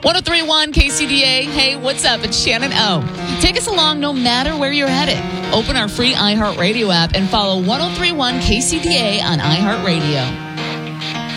1031 KCDA. Hey, what's up? It's Shannon O. Take us along no matter where you're headed. Open our free iHeartRadio app and follow 1031 KCDA on iHeartRadio.